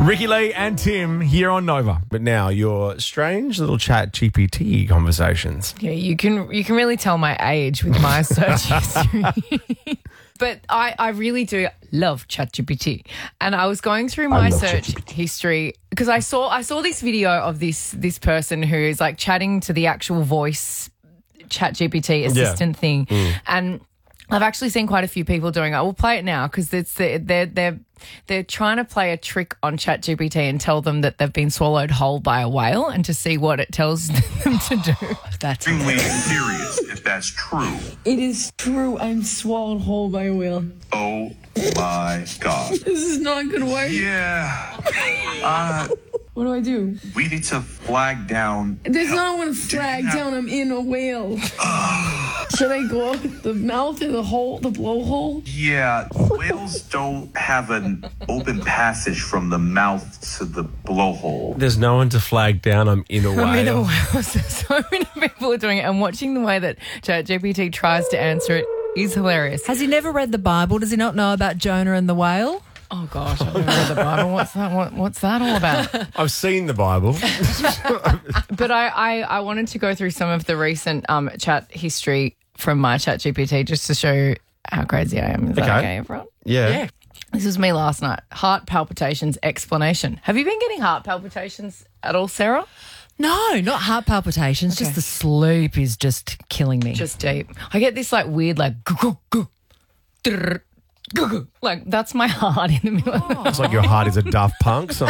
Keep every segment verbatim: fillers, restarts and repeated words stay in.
Ricky Lee and Tim here on Nova. But now your strange little chat G P T conversations. Yeah, you can you can really tell my age with my search history. But I, I really do love ChatGPT. And I was going through my search history because I saw I saw this video of this this person who is like chatting to the actual voice ChatGPT assistant yeah. thing. Mm. And I've actually seen quite a few people doing it. We'll play it now because it's the, they're they're they're trying to play a trick on ChatGPT and tell them that they've been swallowed whole by a whale and to see what it tells them to do. That's extremely serious if that's true. It is true. I'm swallowed whole by a whale. Oh my God. This is not gonna work. Yeah. Uh, What do I do? we need to flag down. There's not one flag down. I'm in a whale. Should I go out the mouth or the hole, the blowhole? Yeah, whales don't have an open passage from the mouth to the blowhole. There's no one to flag down. I'm in a whale. I'm in a whale. So, so many people are doing it. And watching the way that ChatGPT tries to answer it is hilarious. Has he never read the Bible? Does he not know about Jonah and the whale? Oh, gosh, I've never read the Bible. What's that, what, what's that all about? I've seen the Bible. But I, I, I wanted to go through some of the recent um, chat history from my ChatGPT just to show how crazy I am. Is that Okay. okay, everyone? Yeah. yeah. This was me last night. Heart palpitations explanation. Have you been getting heart palpitations at all, Sarah? No, not heart palpitations. Okay. Just the sleep is just killing me. Just deep. I get this like weird like gu- gu- gu- gu- gu- like that's my heart in the middle of the It's like your heart is a Daft Punk song.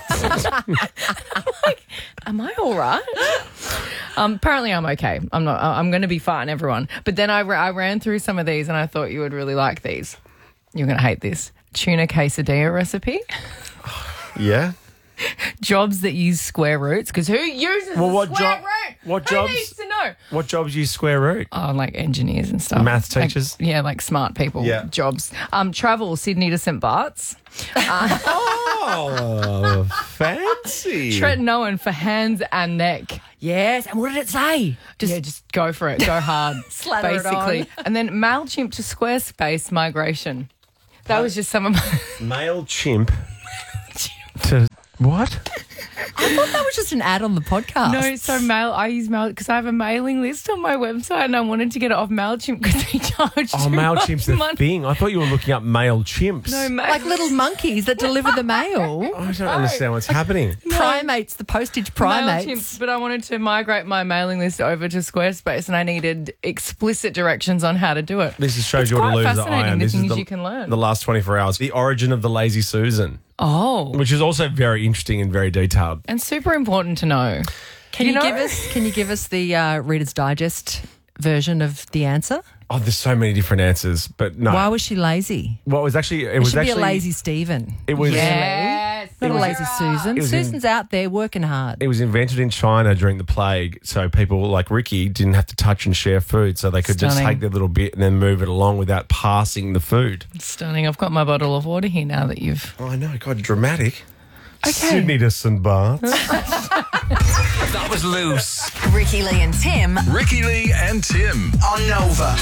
like, am I all right? Um, apparently I'm okay. I'm not. I'm going to be fine, everyone. But then I, I ran through some of these and I thought you would really like these. You're going to hate this. Tuna quesadilla recipe. Yeah. Jobs that use square roots. Because who uses Well, the what square job- root? what who jobs- needs to know? What jobs use square root? Oh, like engineers and stuff. Maths Like, teachers? yeah, like smart people. Yeah. Jobs. Um, travel, Sydney to Saint Bart's. Oh, fancy. Trent Nowen for hands and neck. Yes. And what did it say? Just, yeah, just go for it. Go hard. Slather it basically. on. And then MailChimp to Squarespace migration. That was just some of my... Male chimp to what? I thought that was just an ad on the podcast. No, so mail. I use mail because I have a mailing list on my website, and I wanted to get it off Mailchimp because they charge. Oh, too MailChimp's much the money. thing. I thought you were looking up male chimps. No, mail. Like little monkeys that deliver the mail. I don't understand what's happening. Primates, the postage primates. MailChimp, but I wanted to migrate my mailing list over to Squarespace, and I needed explicit directions on how to do it. This just shows It's you what a quite loser I fascinating, am. the This is things the, you can learn. the last twenty-four hours. The origin of the Lazy Susan, Oh, which is also very interesting and very detailed. and super important to know. Can You you, know- give us? Can you give us the uh, Reader's Digest version of the answer? Oh, there's so many different answers, but no. Why was she lazy? Well, it was actually it, It was should actually be a lazy Stephen. It was Yes, Not a was- lazy Susan. It was in- Susan's out there working hard. It was invented in China during the plague, so people like Ricky didn't have to touch and share food, so they could just Stunning. take their little bit and then move it along without passing the food. Stunning. I've got my bottle of water here now that you've. Oh, I know, God, dramatic. Okay. Sydney to Saint Bart's. That was loose. Ricky Lee and Tim Ricky Lee and Tim. on Nova.